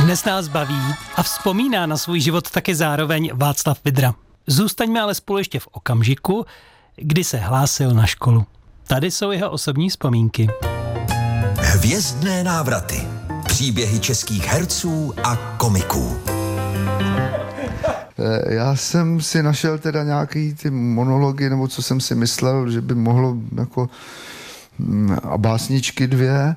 Dnes nás baví a vzpomíná na svůj život taky zároveň Václav Vydra. Zůstaňme ale spolu ještě v okamžiku, kdy se hlásil na školu. Tady jsou jeho osobní vzpomínky. Hvězdné návraty. Příběhy českých herců a komiků. Já jsem si našel teda nějaký ty monology, nebo co jsem si myslel, že by mohlo jako a básničky 2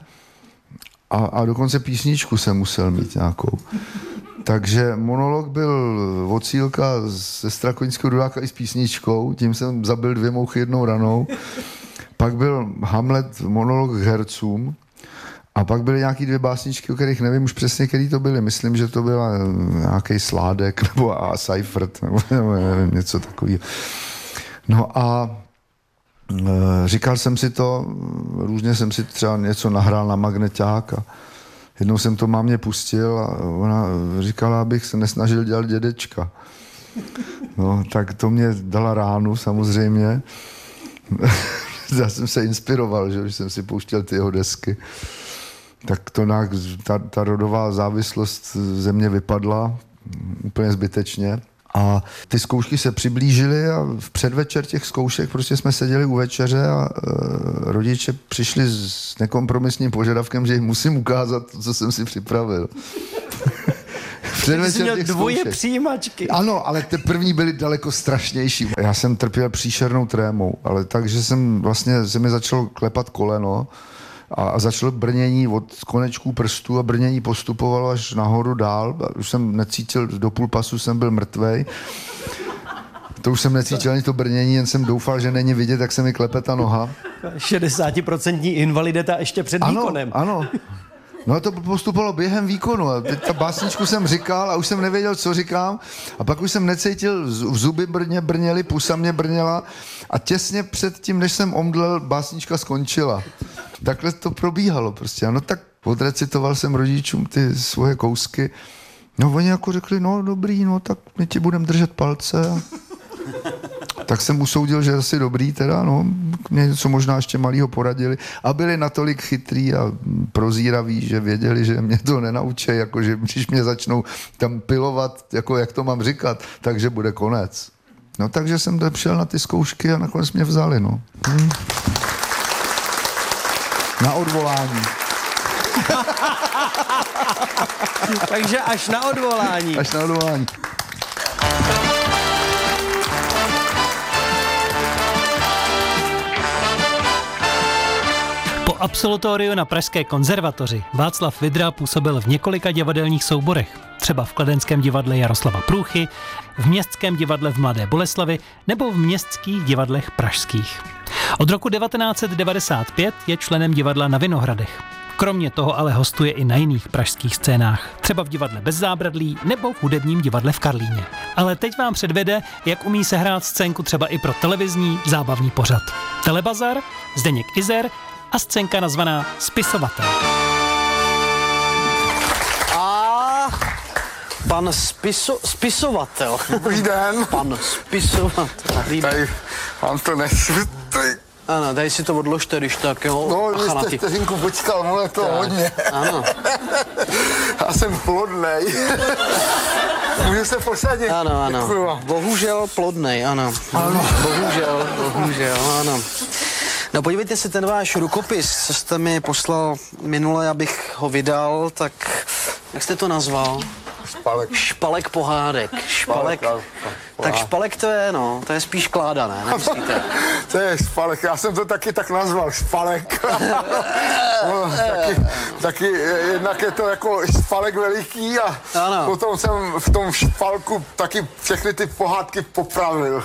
a dokonce písničku jsem musel mít nějakou. Takže monolog byl od Cílka ze Strakoňského Dudáka i s písničkou, tím jsem zabil 2 mouchy jednou ranou. Pak byl Hamlet monolog k hercům a pak byly nějaký 2 básničky, o kterých nevím už přesně, který to byly. Myslím, že to byla nějaký Sládek nebo a Seifert nebo nevím, něco takového. No a říkal jsem si to, různě jsem si třeba něco nahrál na magneťák a jednou jsem to mámě pustil a ona říkala, abych se nesnažil dělat dědečka. No, tak to mě dala ránu samozřejmě. Já jsem se inspiroval, že jsem si pouštěl ty jeho desky. Tak to ta rodová závislost ze mě vypadla úplně zbytečně. A ty zkoušky se přiblížily a v předvečer těch zkoušek prostě jsme seděli u večeře a rodiče přišli s nekompromisním požadavkem, že jim musím ukázat to, co jsem si připravil. Jsi měl 2 přijímačky. Ano, ale ty první byly daleko strašnější. Já jsem trpěl příšernou trémou, ale takže jsem vlastně, se mi začalo klepat koleno a začalo brnění od konečků prstů a brnění postupovalo až nahoru dál. Už jsem necítil, do půl pasu jsem byl mrtvej. To už jsem necítil ani to brnění, jen jsem doufal, že není vidět, jak se mi klepe ta noha. 60% invalidita ještě před výkonem. Ano. No to postupovalo během výkonu a teď ta básničku jsem říkal a už jsem nevěděl, co říkám a pak už jsem necítil, v zuby brněly, pusa mě brněla a těsně před tím, než jsem omdlel, básnička skončila. Takhle to probíhalo prostě. No tak odrecitoval jsem rodičům ty svoje kousky. No oni jako řekli, no dobrý, no tak my ti budeme držet palce. Tak jsem usoudil, že asi dobrý teda, no, mě něco možná ještě malýho poradili a byli natolik chytrý a prozíraví, že věděli, že mě to nenaučí, jakože když mě začnou tam pilovat, jako jak to mám říkat, takže bude konec. No takže jsem šel na ty zkoušky a nakonec mě vzali, no. Na odvolání. Takže až na odvolání. Až na odvolání. Po absolutoriu na Pražské konzervatoři Václav Vydra působil v několika divadelních souborech, třeba v Kladenském divadle Jaroslava Průchy, v Městském divadle v Mladé Boleslavi nebo v městských divadlech pražských. Od roku 1995 je členem divadla na Vinohradech. Kromě toho ale hostuje i na jiných pražských scénách, třeba v divadle Bez zábradlí nebo v hudebním divadle v Karlíně. Ale teď vám předvede, jak umí sehrát scénku třeba i pro televizní zábavní pořad. Telebazar, Zdeněk Izer a scénka nazvaná Spisovatel. A pan spisovatel. Dobrý den. Pan spisovatel. Tady vám to nesu. Ano, tady si to odložte, když tak, jo. No, vy jste vteřinku počkal, ono je to hodně. Ano. Já jsem plodnej. Můžu se posadit? Ano. Děkuju vám. Bohužel plodnej, ano. Bohužel, ano. No podívejte se, ten váš rukopis, co jste mi poslal minule, abych ho vydal, tak jak jste to nazval? Špalek. Špalek pohádek. Špalek. Tak špalek to je, no, to je spíš kláda, ne? Nemyslíte? To je špalek, já jsem to taky tak nazval, špalek. No, taky jednak je to jako špalek veliký a ano. Potom jsem v tom špalku taky všechny ty pohádky popravil.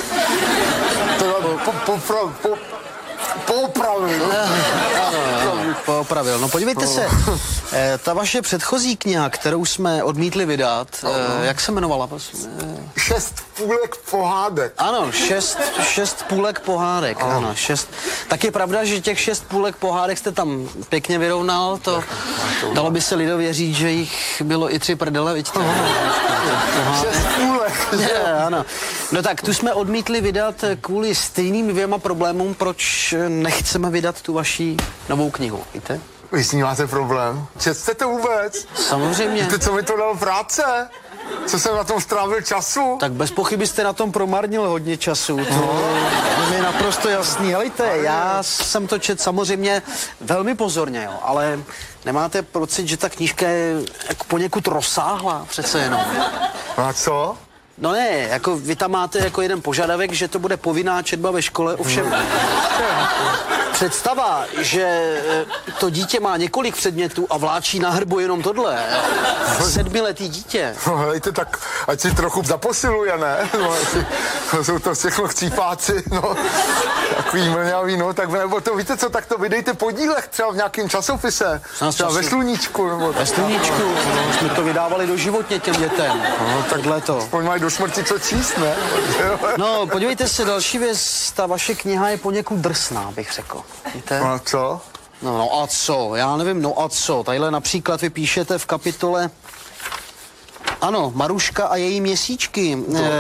Popravil. No podívejte se, ta vaše předchozí kniha, kterou jsme odmítli vydat, jak se jmenovala? 6 půlek pohádek. Ano, 6 půlek pohádek, ano, 6. Tak je pravda, že těch 6 půlek pohádek jste tam pěkně vyrovnal, to dalo by se lidově říct, že jich bylo i 3 prdele, vidíte? 6 půlek, že? Ano. No tak tu jsme odmítli vydat kvůli stejným 2 problémům, proč nechceme vydat tu vaši novou knihu, víte? Vy s ní máte problém? Četste to vůbec? Samozřejmě. Víte, co mi to dalo práce? Co jsem na tom strávil času? Tak bez pochyby jste na tom promarnil hodně času. To je naprosto jasný. Helejte, já jsem to čet samozřejmě velmi pozorně, jo, ale nemáte pocit, že ta knížka je jako poněkud rozsáhlá přece jenom? A co? No ne, jako vy tam máte jako jeden požadavek, že to bude povinná četba ve škole, ovšem představa, že to dítě má několik předmětů a vláčí na hrbu jenom tohle, 7letý dítě. No helejte, tak ať si trochu zaposiluje, ne? No, jsou to všechno chcípáci, no. Takový mlňavý, no, tak nebo to víte co, tak to vydejte podílech třeba v nějakém časopise. Třeba ve Sluníčku, nebo Ve Sluníčku, no, jsme to vydávali doživotně těm dětem. No, takhle to. Aspoň mají do smrti co číst, ne? No, podívejte se, další věc, ta vaše kniha je poněkud drsná, bych řekl. Víte? A co? No a co, já nevím, no a co. Tadyhle například vy píšete v kapitole, ano, Maruška a její měsíčky.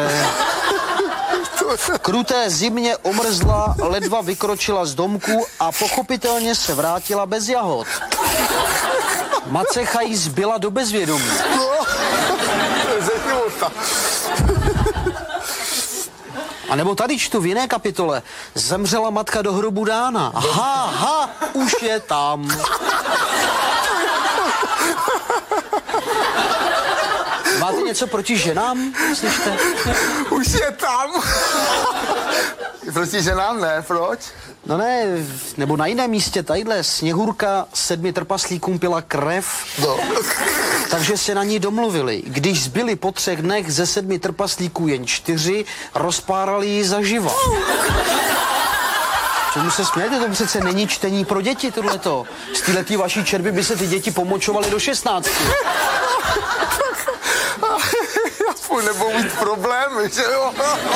V kruté zimě omrzla, ledva vykročila z domku a pochopitelně se vrátila bez jahod. Macecha jí zbyla do bezvědomí. Ze života. A nebo tady čtu v jiné kapitole. Zemřela matka do hrobu dána. Ha, už je tam. Máte něco proti ženám? Slyšte? Už je tam. Proti ženám ne, proč? No ne, nebo na jiném místě, tadyhle Sněhurka 7 trpaslíkům pila krev, No. takže se na ní domluvili. Když zbyli po 3 dnech ze 7 trpaslíků jen 4, rozpárali ji zaživa. Čemu se smějete? To přece není čtení pro děti, tohleto. Z téhletý vaší čerby by se ty děti pomočovaly do 16. Aspoň nebudou mít problémy, že jo?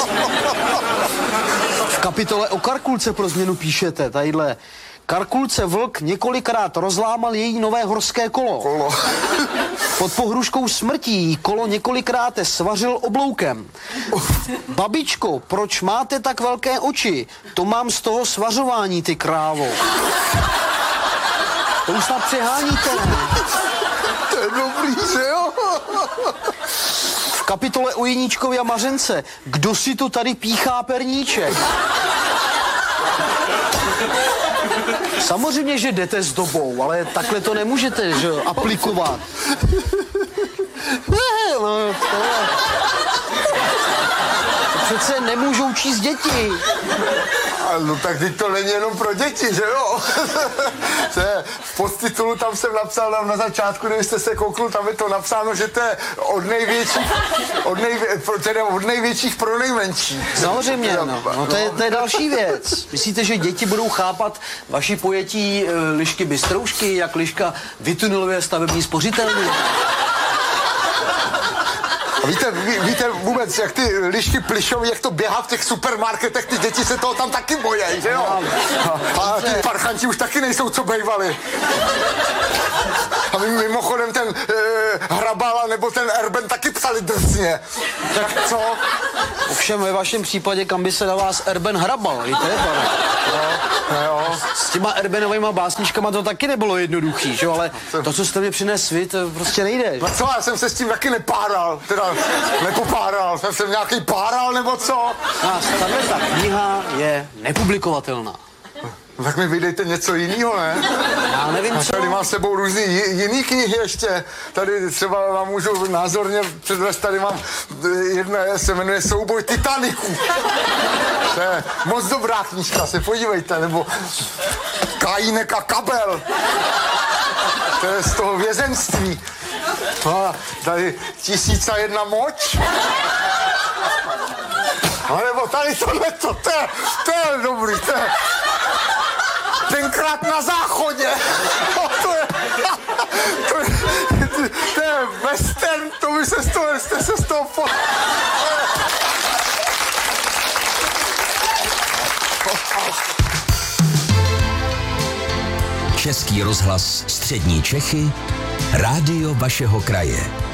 V kapitole o Karkulce pro změnu píšete, tadyhle. Karkulce vlk několikrát rozlámal její nové horské kolo. Pod pohruškou smrtí jí kolo několikrát svařil obloukem. Babičko, proč máte tak velké oči? To mám z toho svařování, ty krávo. To už snad přeháníte. To je dobrý, že jo? V kapitole o Jeníčkovi a Mařence. Kdo si to tady píchá perníček? Samozřejmě, že jdete s dobou, ale takhle to nemůžete, že jo, aplikovat. No, to přece nemůžou číst děti. No tak teď to není jenom pro děti, že jo? V podtitulu tam jsem napsal na začátku, kdybyste se kouknul, tam je to napsáno, že to je od největších pro nejmenší. Samozřejmě, no to je další věc. Myslíte, že děti budou chápat vaši pojetí lišky Bystroušky, jak liška vytuneluje stavební spořitelny? A víte vůbec, jak ty lišky plišoví, jak to běhá v těch supermarketech, ty děti se toho tam taky bojí, že jo? A ty parchanti už taky nejsou, co bejvali. A mimochodem ten Hrabala nebo ten Erben taky psali drsně. Tak co? Ovšem ve vašem případě, kam by se na vás Erben hrabal, víte, pane? Jo. S těma Erbenovýma básničkama to taky nebylo jednoduchý, že jo? Ale to, co jste mi přinesl vy, to prostě nejde. No co, já jsem se s tím taky nepáral, teda nepopáral, jsem nějaký páral nebo co? A ta kniha je nepublikovatelná. No, tak mi vydejte něco jiného, ne? Já nevím, a tady mám s sebou různý jiný knihy ještě. Tady třeba vám můžu názorně předvést, tady mám jedna, se jmenuje Souboj Titaniku. To je moc dobrá knížka, se podívejte, nebo Kajínek a Kabel. To je z toho vězenství. A tady 1001 moč. A nebo tady tohleto, to je dobrý, Tenkrát na záchodě. To je western, to by se z toho Český rozhlas Střední Čechy, rádio vašeho kraje.